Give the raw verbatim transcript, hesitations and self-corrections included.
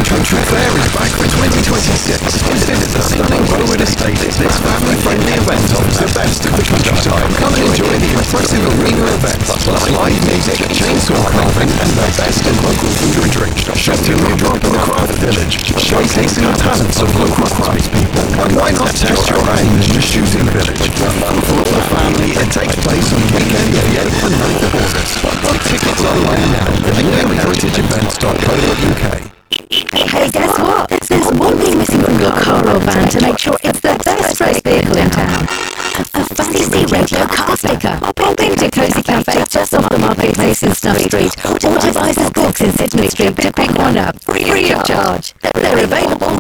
Country Fair is back for twenty twenty-six. Visit the stunning Woodward Estate. This family-friendly event offers the best of the countryside. Come and enjoy the impressive arena events, plus live music, chainsaw carving, and the best in local food and drink. Shop till you drop in the craft village, showcasing the talents of local craftspeople. And why not test your hand in the shooting village? Fun for all the family. It takes place on weekend of the eighth and ninth of August. Book tickets online now at england heritage events dot co dot u k. Hey, guess what? There's one thing missing from your car or van to make sure it's the best race vehicle in town. A fancy radio car sticker. Pop into Cozy Cafe just off the Marketplace in Snuff Street, or Devices Books in Sydney Street to pick one up, free of charge. They're available